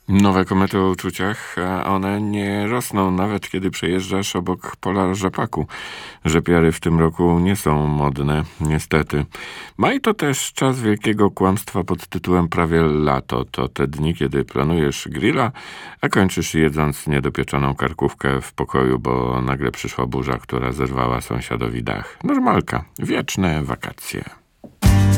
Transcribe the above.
Nowe komety o uczuciach, a one nie rosną nawet kiedy przejeżdżasz obok pola rzepaku. Rzepiary w tym roku nie są modne, niestety. Maj to też czas wielkiego kłamstwa pod tytułem prawie lato. To te dni, kiedy planujesz grilla, a kończysz jedząc niedopieczoną karkówkę w pokoju, bo nagle przyszła burza, która zerwała sąsiadowi dach. Normalka. Wieczne wakacje.